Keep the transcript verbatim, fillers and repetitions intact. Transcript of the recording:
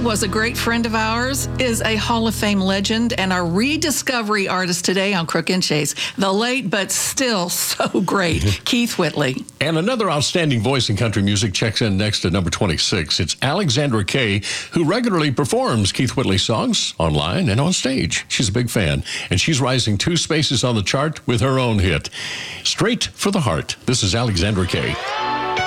was a great friend of ours, is a Hall of Fame legend, and a rediscovery artist today on Crook and Chase. The late, but still so great, Keith Whitley. And another outstanding voice in country music checks in next at number twenty-six. It's Alexandra Kay, who regularly performs Keith Whitley songs online and on stage. She's a big fan, and she's rising two spaces on the chart with her own hit, Straight for the Heart. This is Alexandra Kay.